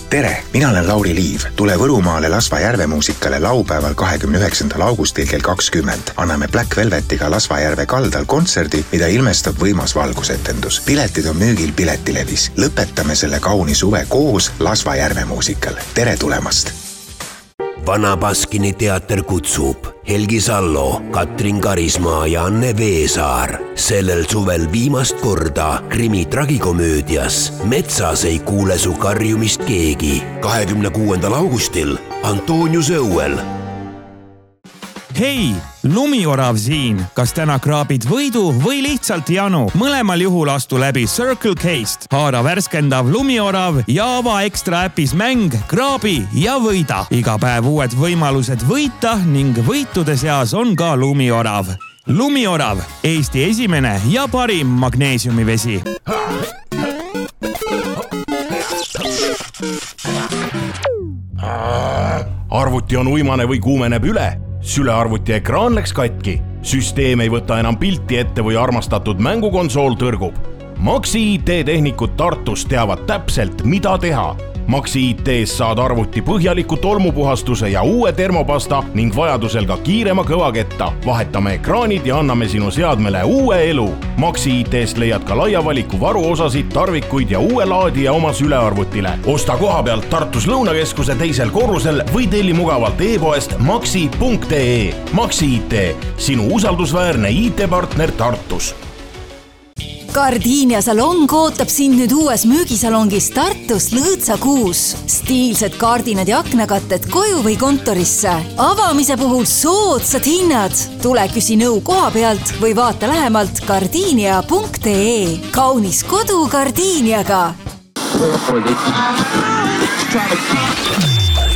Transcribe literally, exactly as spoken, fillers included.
Tere, mina olen Lauri Liiv. Tule Võrumaale Lasva Järve muusikale laupäeval kahekümne üheksandal augustil kell kakskümmend. Anname Black Velvetiga Lasva Järve kaldal kontserdi, mida ilmestab võimas valgusetendus. Piletid on müügil Piletilevis. Lõpetame selle kauni suve koos Lasva Järve muusikal. Tere tulemast! Vana Baskini teater kutsub Helgi Sallo, Katrin Karismaa ja Anne Veesaar sellel suvel viimast korda krimi tragikomöödias Metsas ei kuule su karjumist keegi. kahekümne kuuendal augustil Antoniuse õuel. Hei, lumiorav siin. Kas täna kraabid võidu või lihtsalt janu? Mõlemal juhul astu läbi Circle K'st. Haara värskendav lumiorav ja ava ekstra äpis mäng, kraabi ja võida. Iga päev uued võimalused võita ning võitude seas on ka lumiorav. Lumiorav, Eesti esimene ja parim magneesiumivesi. Arvuti on uimane või kuumeneb üle. Sülearvuti ekraan läks katki. Süsteem ei võta enam pilti ette või armastatud mängukonsool tõrgub. Maxi I T-tehnikud Tartus teavad täpselt, mida teha. Maxi I T-s saad arvuti põhjaliku tolmupuhastuse ja uue termopasta ning vajadusel ka kiirema kõvaketta. Vahetame ekraanid ja anname sinu seadmele uue elu. Maxi I T-st leiad ka laia valiku varuosasid, tarvikuid ja uue laadija oma sülearvutile. Osta koha pealt Tartus Lõunakeskuse teisel korrusel või telli mugavalt e-poest maxi punkt ee. Maxi I T, sinu usaldusväärne I T-partner Tartus. Gardinia salong ootab sind nüüd uues müügisalongis Tartus Lõõtsa kuus. Stiilsed kaardinad ja aknakatted koju või kontorisse. Avamise puhul soodsad hinnad. Tule küsi nõu koha pealt või vaata lähemalt gardinia punkt ee. Kaunis kodu Gardiniaga.